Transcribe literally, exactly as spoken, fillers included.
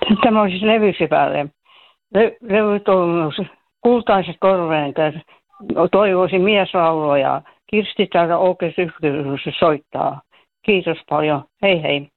Tämä on siis levysepälle. Le- levyt on kultaiset korveen. Toivoisin mieslauloja. Kirsti täältä Oukes yhteydessä soittaa. Kiitos paljon. Hei hei.